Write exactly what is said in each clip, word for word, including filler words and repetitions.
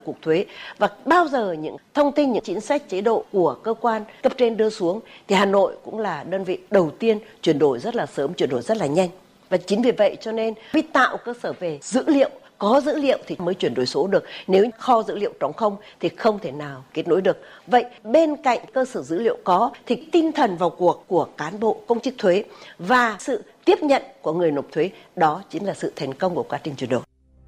Cục Thuế, và bao giờ những thông tin, những chính sách chế độ của cơ quan cấp trên đưa xuống thì Hà Nội cũng là đơn vị đầu tiên chuyển đổi rất là sớm, chuyển đổi rất là nhanh. Và chính vì vậy cho nên mới tạo cơ sở về dữ liệu, có dữ liệu thì mới chuyển đổi số được. Nếu kho dữ liệu trống không thì không thể nào kết nối được. Vậy bên cạnh cơ sở dữ liệu có thì tinh thần vào cuộc của cán bộ công chức thuế và sự tiếp nhận của người nộp thuế, đó chính là sự thành công của quá trình chuyển đổi.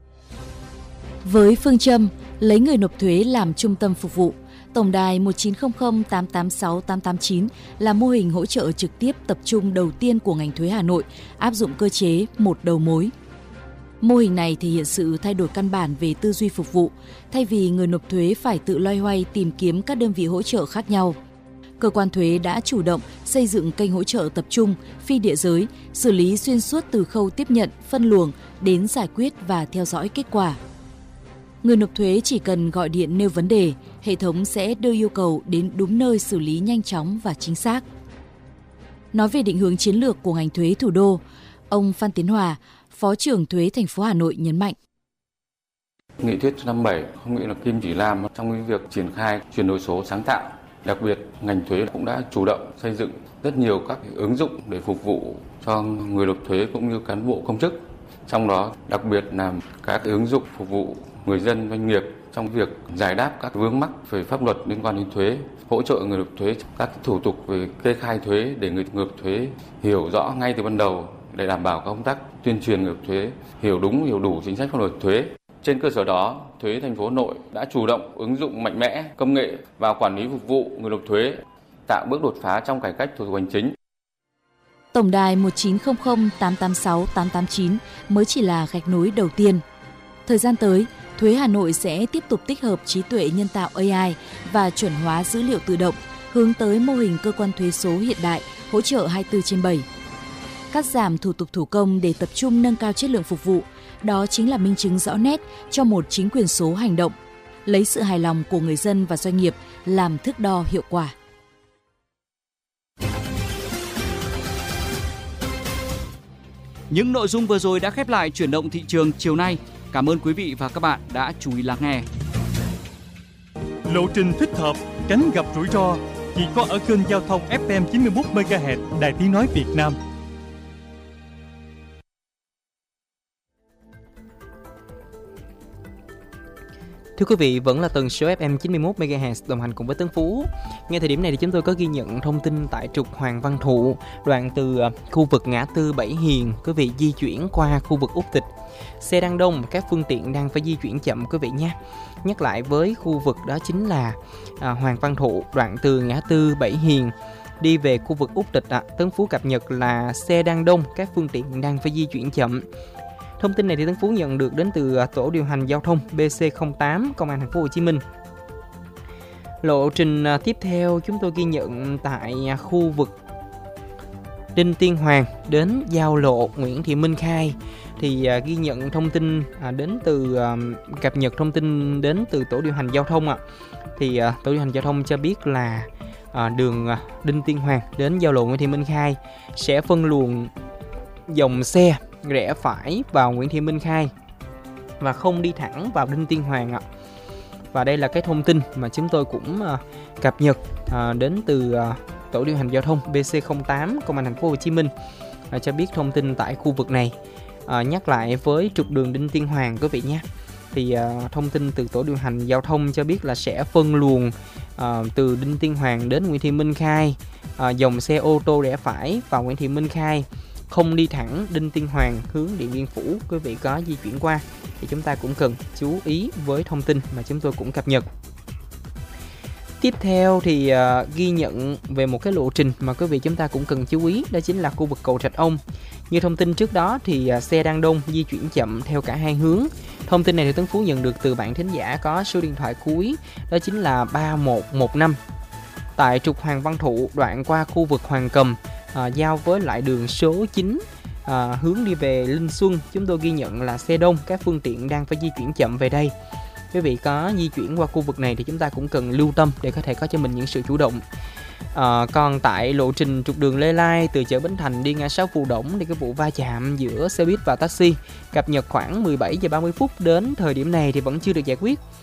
Với phương châm lấy người nộp thuế làm trung tâm phục vụ, Tổng đài một chín không không tám tám sáu tám tám chín là mô hình hỗ trợ trực tiếp tập trung đầu tiên của ngành thuế Hà Nội, áp dụng cơ chế một đầu mối. Mô hình này thể hiện sự thay đổi căn bản về tư duy phục vụ, thay vì người nộp thuế phải tự loay hoay tìm kiếm các đơn vị hỗ trợ khác nhau. Cơ quan thuế đã chủ động xây dựng kênh hỗ trợ tập trung, phi địa giới, xử lý xuyên suốt từ khâu tiếp nhận, phân luồng đến giải quyết và theo dõi kết quả. Người nộp thuế chỉ cần gọi điện nêu vấn đề, hệ thống sẽ đưa yêu cầu đến đúng nơi xử lý nhanh chóng và chính xác. Nói về định hướng chiến lược của ngành thuế thủ đô, ông Phan Tiến Hòa, Phó trưởng Thuế thành phố Hà Nội nhấn mạnh. Nghị quyết năm bảy không nghĩ là kim chỉ nam trong cái việc triển khai chuyển đổi số sáng tạo. Đặc biệt, ngành thuế cũng đã chủ động xây dựng rất nhiều các ứng dụng để phục vụ cho người nộp thuế cũng như cán bộ công chức. Trong đó, đặc biệt là các ứng dụng phục vụ người dân, doanh nghiệp trong việc giải đáp các vướng mắc về pháp luật liên quan đến thuế, hỗ trợ người nộp thuế các thủ tục về kê khai thuế để người nộp thuế hiểu rõ ngay từ ban đầu để đảm bảo công tác tuyên truyền người nộp thuế hiểu đúng, hiểu đủ chính sách pháp luật thuế. Trên cơ sở đó, Thuế thành phố Hà Nội đã chủ động ứng dụng mạnh mẽ công nghệ vào quản lý phục vụ người nộp thuế, tạo bước đột phá trong cải cách thủ tục hành chính. Tổng đài một chín không không tám tám sáu tám tám chín mới chỉ là gạch nối đầu tiên. Thời gian tới, Thuế Hà Nội sẽ tiếp tục tích hợp trí tuệ nhân tạo A I và chuẩn hóa dữ liệu tự động, hướng tới mô hình cơ quan thuế số hiện đại, hỗ trợ hai mươi bốn trên bảy. Cắt giảm thủ tục thủ công để tập trung nâng cao chất lượng phục vụ, đó chính là minh chứng rõ nét cho một chính quyền số hành động, lấy sự hài lòng của người dân và doanh nghiệp làm thước đo hiệu quả. Những nội dung vừa rồi đã khép lại chuyển động thị trường chiều nay. Cảm ơn quý vị và các bạn đã chú ý lắng nghe. Lộ trình thích hợp, tránh gặp rủi ro chỉ có ở kênh giao thông ép em chín mươi mốt mê ga héc Đài Tiếng nói Việt Nam. Thưa quý vị, vẫn là tần số ép em chín mươi mốt mê ga héc đồng hành cùng với Tấn Phú. Ngay thời điểm này thì chúng tôi có ghi nhận thông tin tại trục Hoàng Văn Thụ, đoạn từ khu vực ngã tư Bảy Hiền, quý vị di chuyển qua khu vực Úc Tịch. Xe đang đông, các phương tiện đang phải di chuyển chậm quý vị nha. Nhắc lại với khu vực đó chính là à, Hoàng Văn Thụ, đoạn từ ngã tư Bảy Hiền đi về khu vực Úc Tịch. À, Tấn Phú cập nhật là xe đang đông, các phương tiện đang phải di chuyển chậm. Thông tin này thì Tấn Phú nhận được đến từ tổ điều hành giao thông B C không tám Công an thành phố Hồ Chí Minh. Lộ trình tiếp theo chúng tôi ghi nhận tại khu vực Đinh Tiên Hoàng đến giao lộ Nguyễn Thị Minh Khai thì ghi nhận thông tin đến từ cập nhật thông tin đến từ tổ điều hành giao thông ạ. Thì tổ điều hành giao thông cho biết là đường Đinh Tiên Hoàng đến giao lộ Nguyễn Thị Minh Khai sẽ phân luồng dòng xe rẽ phải vào Nguyễn Thị Minh Khai và không đi thẳng vào Đinh Tiên Hoàng ạ. Và đây là cái thông tin mà chúng tôi cũng uh, cập nhật uh, đến từ uh, tổ điều hành giao thông B C không tám Công an thành phố Hồ Chí Minh uh, cho biết thông tin tại khu vực này. Uh, nhắc lại với trục đường Đinh Tiên Hoàng quý vị nhé. Thì uh, thông tin từ tổ điều hành giao thông cho biết là sẽ phân luồng uh, từ Đinh Tiên Hoàng đến Nguyễn Thị Minh Khai, uh, dòng xe ô tô rẽ phải vào Nguyễn Thị Minh Khai, không đi thẳng Đinh Tiên Hoàng hướng Điện Biên Phủ. Quý vị có di chuyển qua thì chúng ta cũng cần chú ý với thông tin mà chúng tôi cũng cập nhật. Tiếp theo thì uh, ghi nhận về một cái lộ trình mà quý vị chúng ta cũng cần chú ý, đó chính là khu vực cầu Trạch Ông. Như thông tin trước đó thì uh, xe đang đông, di chuyển chậm theo cả hai hướng. Thông tin này thì Tấn Phú nhận được từ bạn thính giả có số điện thoại cuối, đó chính là ba một một năm. Tại trục Hoàng Văn Thụ đoạn qua khu vực Hoàng Cầm, À, giao với lại đường số chín à, hướng đi về Linh Xuân, chúng tôi ghi nhận là xe đông, các phương tiện đang phải di chuyển chậm về đây. Quý vị có di chuyển qua khu vực này thì chúng ta cũng cần lưu tâm để có thể có cho mình những sự chủ động. À, còn tại lộ trình trục đường Lê Lai từ chợ Bến Thành đi ngã sáu Phù Đổng thì cái vụ va chạm giữa xe buýt và taxi cập nhật khoảng mười bảy giờ ba mươi phút đến thời điểm này thì vẫn chưa được giải quyết.